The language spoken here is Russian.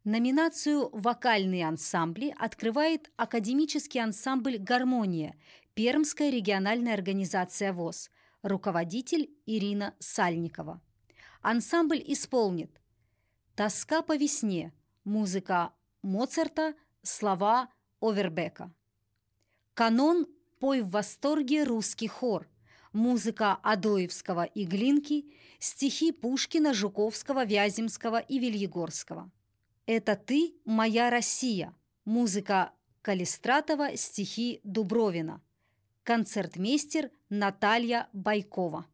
Номинацию «Вокальные ансамбли» открывает академический ансамбль «Гармония», Пермская региональная организация ВОС, руководитель Ирина Сальникова. Ансамбль исполнит «Тоска по весне», музыка Моцарта, слова Овербека. «Канон. Пой в восторге русский хор», музыка Адоевского и Глинки, стихи Пушкина, Жуковского, Вяземского и Вильегорского. «Это ты, моя Россия», музыка Калистратова, стихи Дубровина. Концертмейстер Наталья Байкова.